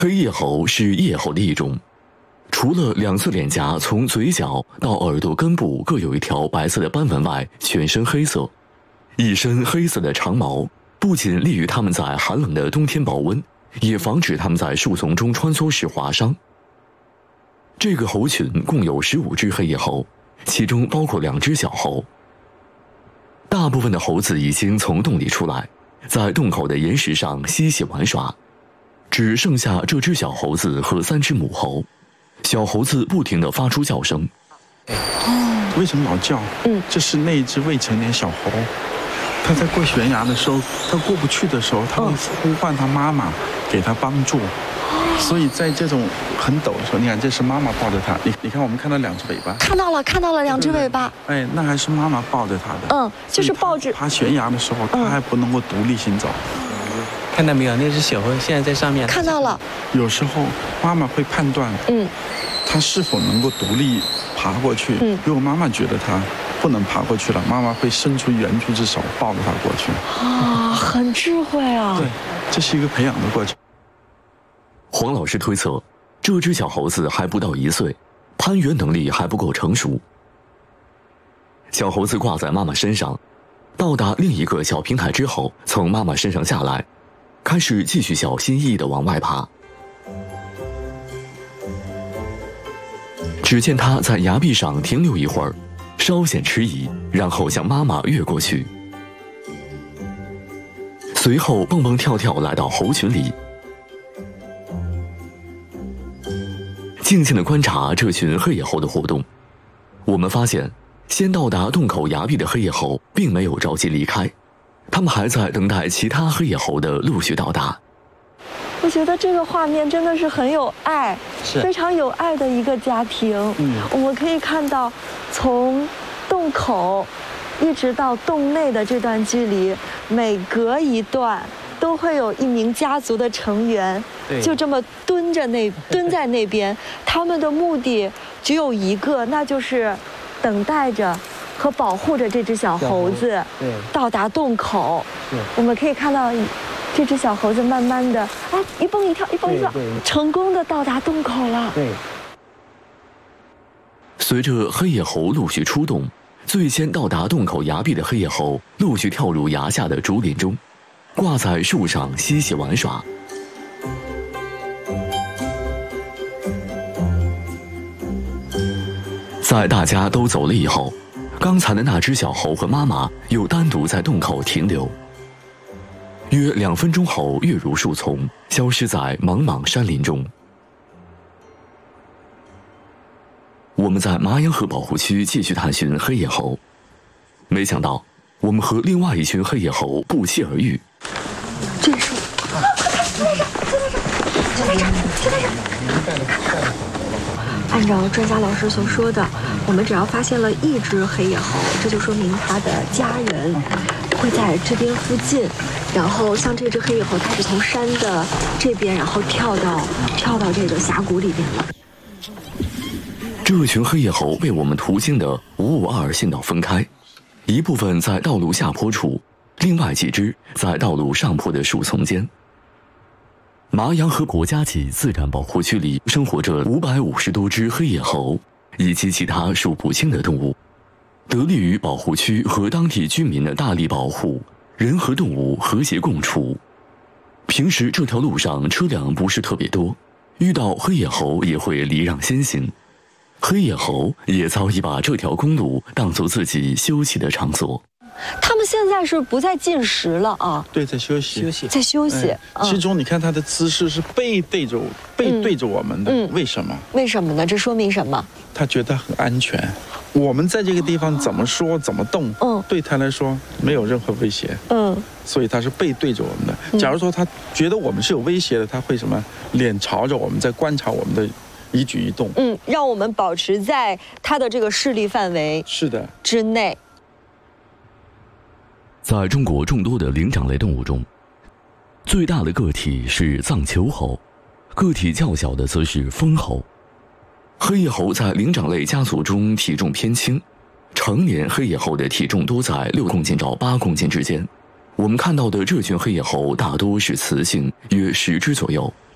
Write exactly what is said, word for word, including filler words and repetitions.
黑叶猴是叶猴的一种，除了两侧脸颊从嘴角到耳朵根部各有一条白色的斑纹外，全身黑色，一身黑色的长毛，不仅利于它们在寒冷的冬天保温，也防止它们在树丛中穿梭时划伤。这个猴群共有十五只黑叶猴，其中包括两只小猴。大部分的猴子已经从洞里出来，在洞口的岩石上嬉戏玩耍，只剩下这只小猴子和三只母猴。小猴子不停地发出叫声。 哦，为什么老叫？嗯，这是那一只未成年小猴，它在过悬崖的时候，它过不去的时候，它会呼唤它妈妈给它帮助。所以在这种很陡的时候，你看这是妈妈抱着它，你你看我们看到两只尾巴， 看到了看到了两只尾巴， 哎，那还是妈妈抱着它的， 嗯，就是抱着。 爬悬崖的时候，它还不能够独立行走。 看到没有？那只小猴现在在上面。 看到了。 有时候妈妈会判断，嗯，它是否能够独立爬过去。嗯，如果妈妈觉得它不能爬过去了，妈妈会伸出援助之手抱着它过去。 啊，很智慧啊。 对，这是一个培养的过程。 黄老师推测，这只小猴子还不到一岁，攀援能力还不够成熟。小猴子挂在妈妈身上，到达另一个小平台之后，从妈妈身上下来，开始继续小心翼翼地往外爬。只见它在崖壁上停留一会儿，稍显迟疑，然后向妈妈越过去，随后蹦蹦跳跳来到猴群里。静静地观察这群黑叶猴的活动，我们发现，先到达洞口崖壁的黑叶猴并没有着急离开，他们还在等待其他黑叶猴的陆续到达。 我觉得这个画面真的是很有爱，非常有爱的一个家庭。嗯，我们可以看到，从洞口一直到洞内的这段距离，每隔一段都会有一名家族的成员，就这么蹲着那蹲在那边，他们的目的只有一个，那就是等待着和保护着这只小猴子到达洞口。我们可以看到，这只小猴子慢慢的啊一蹦一跳，一蹦一跳，成功的到达洞口了。 对。 随着黑叶猴陆续出洞，最先到达洞口崖壁的黑叶猴陆续跳入崖下的竹林中，挂在树上嬉戏玩耍。在大家都走了以后，刚才的那只小猴和妈妈又单独在洞口停留。约两分钟后，跃入树丛，消失在茫茫山林中。我们在麻阳河保护区继续探寻黑叶猴，没想到我们和另外一群黑叶猴不期而遇。 这是，快看，就在这，就在这，就在这，就在这。按照专家老师所说的，我们只要发现了一只黑叶猴，这就说明它的家人会在这边附近。然后像这只黑叶猴，它是从山的这边，然后跳到跳到这个峡谷里边了。 这群黑叶猴被我们途经的五五二县道分开，一部分在道路下坡处，另外几只在道路上坡的树丛间。麻阳河国家级自然保护区里生活着五百五十多只黑叶猴，以及其他数不清的动物。得力于保护区和当地居民的大力保护，人和动物和谐共处。平时这条路上车辆不是特别多，遇到黑叶猴也会礼让先行。黑叶猴也早已把这条公路当作自己休憩的场所。 他们现在是不再进食了啊？ 对，在休息， 休息， 在休息。 哎嗯、其中你看它的姿势是背对着背对着我们的，嗯、为什么？ 为什么呢？这说明什么？ 他觉得很安全。我们在这个地方怎么说、怎么动，嗯，对他来说没有任何威胁，嗯，所以他是背对着我们的。假如说他觉得我们是有威胁的，他会什么？脸朝着我们，在观察我们的一举一动， 嗯，让我们保持在他的这个视力范围是的之内。 在中国众多的灵长类动物中，最大的个体是藏球猴，个体较小的则是蜂猴。黑叶猴在灵长类家族中体重偏轻，成年黑叶猴的体重都在六公斤到八公斤之间。我们看到的这群黑叶猴大多是雌性，约十只左右，